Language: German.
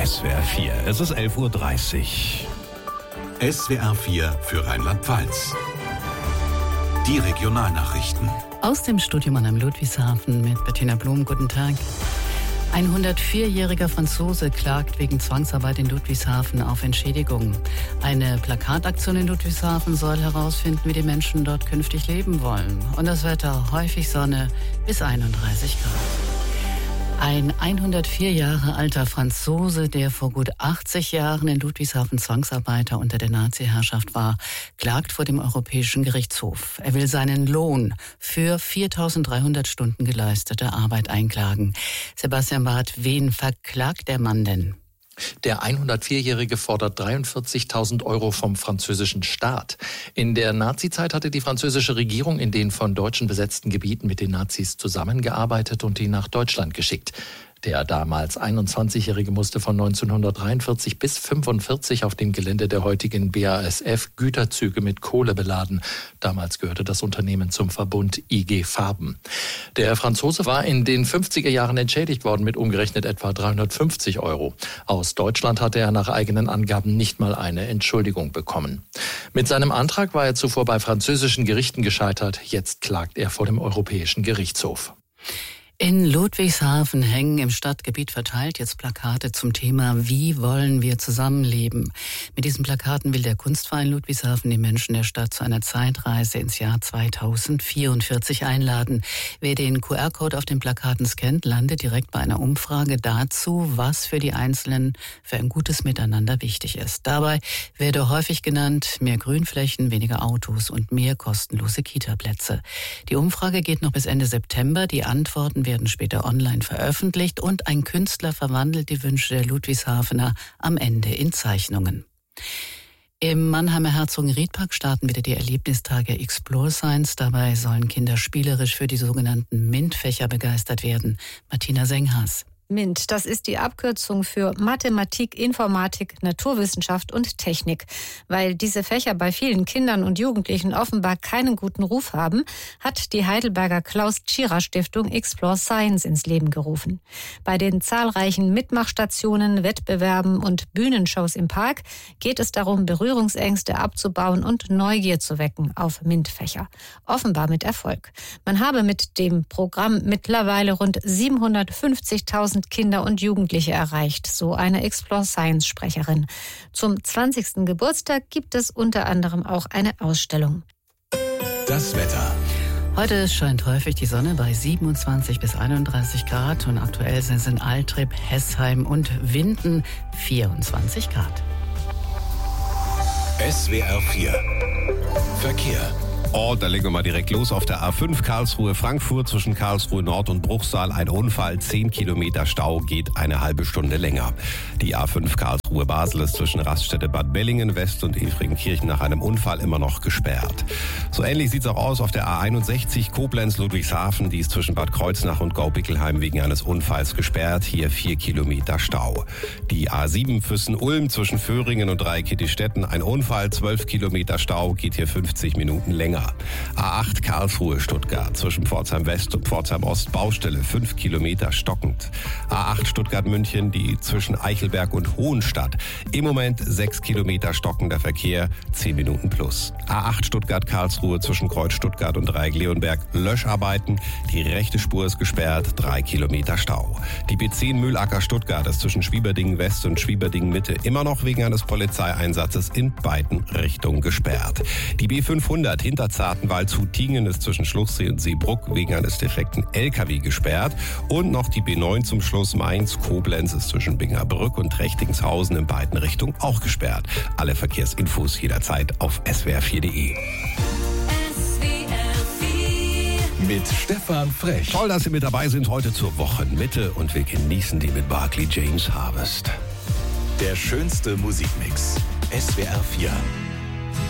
SWR 4. Es ist 11:30 Uhr. SWR 4 für Rheinland-Pfalz. Die Regionalnachrichten. Aus dem Studio Mannheim Ludwigshafen mit Bettina Blum. Guten Tag. Ein 104-jähriger Franzose klagt wegen Zwangsarbeit in Ludwigshafen auf Entschädigung. Eine Plakataktion in Ludwigshafen soll herausfinden, wie die Menschen dort künftig leben wollen. Und das Wetter: häufig Sonne bis 31 Grad. Ein 104 Jahre alter Franzose, der vor gut 80 Jahren in Ludwigshafen Zwangsarbeiter unter der Nazi-Herrschaft war, klagt vor dem Europäischen Gerichtshof. Er will seinen Lohn für 4.300 Stunden geleistete Arbeit einklagen. Sebastian Barth, wen verklagt der Mann denn? Der 104-Jährige fordert 43.000 Euro vom französischen Staat. In der Nazizeit hatte die französische Regierung in den von Deutschen besetzten Gebieten mit den Nazis zusammengearbeitet und ihn nach Deutschland geschickt. Der damals 21-Jährige musste von 1943 bis 1945 auf dem Gelände der heutigen BASF Güterzüge mit Kohle beladen. Damals gehörte das Unternehmen zum Verbund IG Farben. Der Franzose war in den 50er Jahren entschädigt worden mit umgerechnet etwa 350 Euro. Aus Deutschland hatte er nach eigenen Angaben nicht mal eine Entschuldigung bekommen. Mit seinem Antrag war er zuvor bei französischen Gerichten gescheitert. Jetzt klagt er vor dem Europäischen Gerichtshof. In Ludwigshafen hängen im Stadtgebiet verteilt jetzt Plakate zum Thema „Wie wollen wir zusammenleben?". Mit diesen Plakaten will der Kunstverein Ludwigshafen die Menschen der Stadt zu einer Zeitreise ins Jahr 2044 einladen. Wer den QR-Code auf den Plakaten scannt, landet direkt bei einer Umfrage dazu, was für die Einzelnen für ein gutes Miteinander wichtig ist. Dabei werde häufig genannt: mehr Grünflächen, weniger Autos und mehr kostenlose Kita-Plätze. Die Umfrage geht noch bis Ende September. Die Antworten werden später online veröffentlicht und ein Künstler verwandelt die Wünsche der Ludwigshafener am Ende in Zeichnungen. Im Mannheimer Herzogenriedpark starten wieder die Erlebnistage Explore Science. Dabei sollen Kinder spielerisch für die sogenannten MINT-Fächer begeistert werden. Martina Senghas. MINT, das ist die Abkürzung für Mathematik, Informatik, Naturwissenschaft und Technik. Weil diese Fächer bei vielen Kindern und Jugendlichen offenbar keinen guten Ruf haben, hat die Heidelberger Klaus-Tschira-Stiftung Explore Science ins Leben gerufen. Bei den zahlreichen Mitmachstationen, Wettbewerben und Bühnenshows im Park geht es darum, Berührungsängste abzubauen und Neugier zu wecken auf MINT-Fächer. Offenbar mit Erfolg. Man habe mit dem Programm mittlerweile rund 750.000 Kinder und Jugendliche erreicht, so eine Explore Science Sprecherin. Zum 20. Geburtstag gibt es unter anderem auch eine Ausstellung. Das Wetter. Heute scheint häufig die Sonne bei 27 bis 31 Grad und aktuell sind es in Altrib, Hessheim und Winden 24 Grad. SWR 4 Verkehr. Oh, da legen wir mal direkt los. Auf der A5 Karlsruhe-Frankfurt zwischen Karlsruhe Nord und Bruchsal ein Unfall. 10 Kilometer Stau, geht eine halbe Stunde länger. Die A5 Karlsruhe-Basel ist zwischen Raststätte Bad Bellingen West und Efringkirchen nach einem Unfall immer noch gesperrt. So ähnlich sieht es auch aus auf der A61 Koblenz-Ludwigshafen. Die ist zwischen Bad Kreuznach und Gaubickelheim wegen eines Unfalls gesperrt. Hier 4 Kilometer Stau. Die A7 Füssen-Ulm zwischen Föhringen und Dreieckittistetten. Ein Unfall, 12 Kilometer Stau, geht hier 50 Minuten länger. A8 Karlsruhe-Stuttgart zwischen Pforzheim West und Pforzheim Ost Baustelle, 5 Kilometer stockend. A8 Stuttgart-München, die zwischen Eichelberg und Hohenstadt. Im Moment 6 Kilometer stockender Verkehr, 10 Minuten plus. A8 Stuttgart-Karlsruhe zwischen Kreuz Stuttgart und Dreieck Leonberg, Löscharbeiten. Die rechte Spur ist gesperrt, 3 Kilometer Stau. Die B10 Mühlacker Stuttgart ist zwischen Schwieberdingen West und Schwieberdingen Mitte immer noch wegen eines Polizeieinsatzes in beiden Richtungen gesperrt. Die B500 hinter Zartenwald zu Tingen ist zwischen Schluchsee und Seebruck wegen eines defekten LKW gesperrt. Und noch die B9 zum Schluss Mainz-Koblenz ist zwischen Bingerbrück und Trechtingshausen in beiden Richtungen auch gesperrt. Alle Verkehrsinfos jederzeit auf swr4.de. Mit Stefan Frech. Toll, dass Sie mit dabei sind heute zur Wochenmitte und wir genießen die mit Barclay James Harvest. Der schönste Musikmix. SWR 4.